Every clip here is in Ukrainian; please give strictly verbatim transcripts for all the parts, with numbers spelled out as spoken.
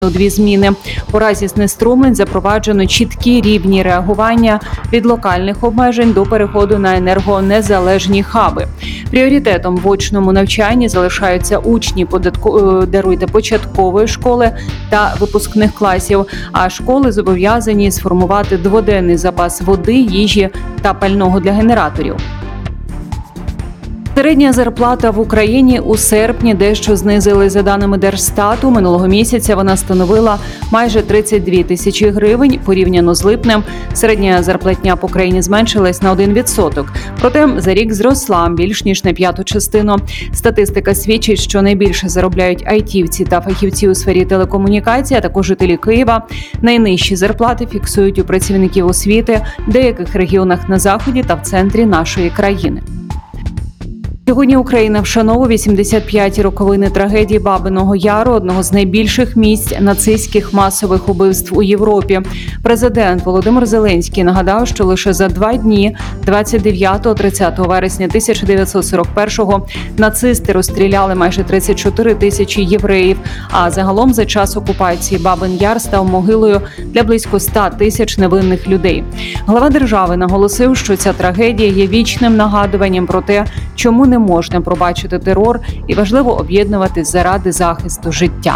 у дві зміни. У разі знеструмлень запроваджено чіткі рівні реагування від локальних обмежень до переходу на енергонезалежні хаби. Пріоритетом в очному навчанні залишаються учні податко... даруйте, початкової школи та випускних класів, а школи зобов'язані сформувати дводенний запас води, їжі та пального для генераторів. Середня зарплата в Україні у серпні дещо знизили. За даними Держстату, минулого місяця вона становила майже тридцять дві тисячі гривень. Порівняно з липнем середня зарплатня по країні зменшилась на один відсоток. Проте за рік зросла більш ніж на п'яту частину. Статистика свідчить, що найбільше заробляють айтівці та фахівці у сфері телекомунікацій, а також жителі Києва. Найнижчі зарплати фіксують у працівників освіти в деяких регіонах на заході та в центрі нашої країни. Сьогодні Україна вшановує вісімдесят п'яті роковини трагедії Бабиного Яру, одного з найбільших місць нацистських масових убивств у Європі. Президент Володимир Зеленський нагадав, що лише за два дні, двадцять дев'ятого - тридцятого вересня тисяча дев'ятсот сорок першого, нацисти розстріляли майже тридцять чотири тисячі євреїв, а загалом за час окупації Бабин Яр став могилою для близько ста тисяч невинних людей. Глава держави наголосив, що ця трагедія є вічним нагадуванням про те, чому не можна пробачити терор і важливо об'єднуватись заради захисту життя.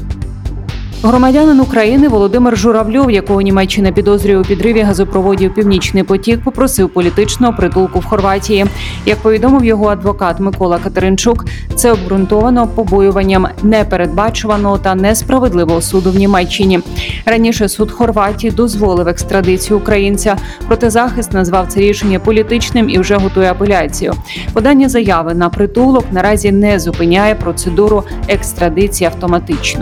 Громадянин України Володимир Журавльов, якого Німеччина підозрює у підриві газопроводів «Північний потік», попросив політичного притулку в Хорватії. Як повідомив його адвокат Микола Катеринчук, це обґрунтовано побоюванням непередбачуваного та несправедливого суду в Німеччині. Раніше суд Хорватії дозволив екстрадицію українця, проте захист назвав це рішення політичним і вже готує апеляцію. Подання заяви на притулок наразі не зупиняє процедуру екстрадиції автоматично.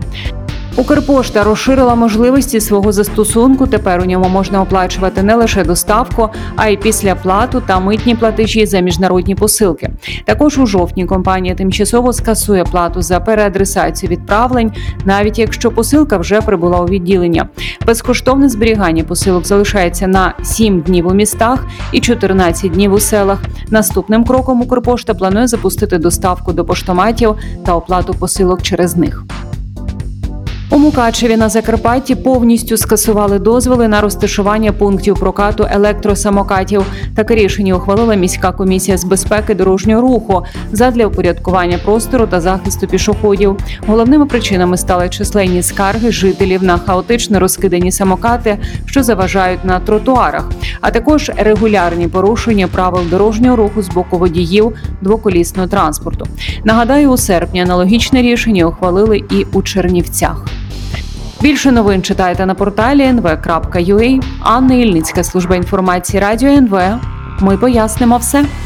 Укрпошта розширила можливості свого застосунку. Тепер у ньому можна оплачувати не лише доставку, а й післяплату та митні платежі за міжнародні посилки. Також у жовтні компанія тимчасово скасує плату за переадресацію відправлень, навіть якщо посилка вже прибула у відділення. Безкоштовне зберігання посилок залишається на сім днів у містах і чотирнадцять днів у селах. Наступним кроком Укрпошта планує запустити доставку до поштоматів та оплату посилок через них. У Мукачеві на Закарпатті повністю скасували дозволи на розташування пунктів прокату електросамокатів. Таке рішення ухвалила міська комісія з безпеки дорожнього руху задля упорядкування простору та захисту пішоходів. Головними причинами стали численні скарги жителів на хаотично розкидані самокати, що заважають на тротуарах, а також регулярні порушення правил дорожнього руху з боку водіїв двоколісного транспорту. Нагадаю, у серпні аналогічне рішення ухвалили і у Чернівцях. Більше новин читайте на порталі ен ве крапка ю а. Анна Ільницька, служба інформації радіо ен ве. Ми пояснимо все.